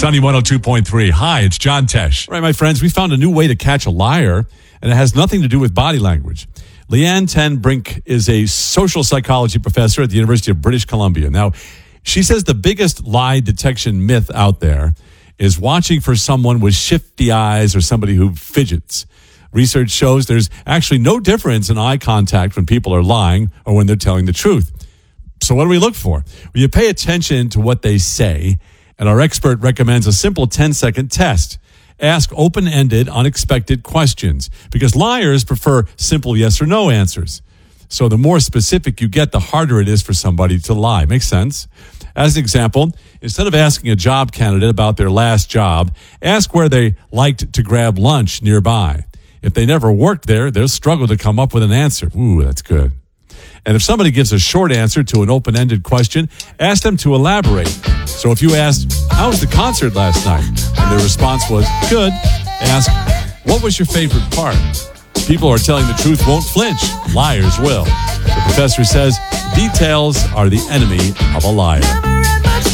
Sunny 102.3. Hi, it's John Tesh. All right, my friends, we found a new way to catch a liar, and it has nothing to do with body language. Leanne Ten Brink is a social psychology professor at the University of British Columbia. Now, she says the biggest lie detection myth out there is watching for someone with shifty eyes or somebody who fidgets. Research shows there's actually no difference in eye contact when people are lying or when they're telling the truth. So what do we look for? Well, you pay attention to what they say, and our expert recommends a simple 10-second test. Ask open-ended, unexpected questions, because liars prefer simple yes or no answers. So the more specific you get, the harder it is for somebody to lie. Makes sense? As an example, instead of asking a job candidate about their last job, ask where they liked to grab lunch nearby. If they never worked there, they'll struggle to come up with an answer. Ooh, that's good. And if somebody gives a short answer to an open-ended question, ask them to elaborate. So if you asked, how was the concert last night? And their response was, good. Ask, what was your favorite part? People who are telling the truth won't flinch. Liars will. The professor says, details are the enemy of a liar.